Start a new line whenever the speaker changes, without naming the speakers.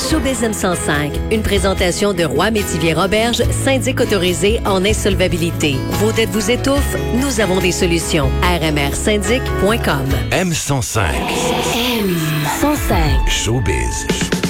Showbiz M105, une présentation de Roy Métivier Roberge, syndic autorisé en insolvabilité. Vos dettes vous étouffent? Nous avons des solutions. rmrsyndic.com.
M105.
M105.
Showbiz.